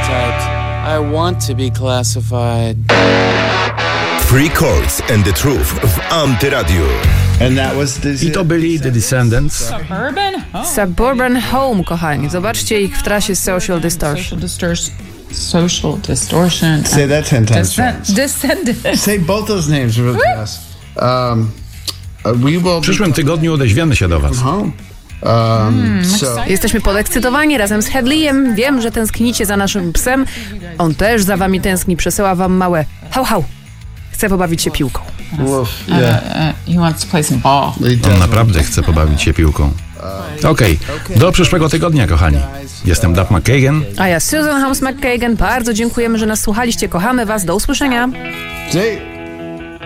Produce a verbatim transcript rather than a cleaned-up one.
stereotyped. I want to be classified. Three Chords and the Truth w Antyradiu. I to byli The Descendants. Suburban Home. Suburban Home, kochani. Zobaczcie ich w trasie Social Distortion. Social distortion. Say that ten times. Descend- descendant. Say both those names real fast. Um, uh, we will W przyszłym tygodniu odeświemy się do was. home. Um, so Jesteśmy podekscytowani razem z Headleyem. Wiem, że tęsknicie za naszym psem. On też za wami tęskni. Przesyła wam małe hał, hał. Chce pobawić się piłką. woof, Uh, yeah. uh, he wants to play some ball. He On does. naprawdę chce pobawić się piłką. Okej, do przyszłego tygodnia, kochani. Jestem Duff McKagan. A ja Susan Holmes McKagan. Bardzo dziękujemy, że nas słuchaliście. Kochamy was. Do usłyszenia. Say-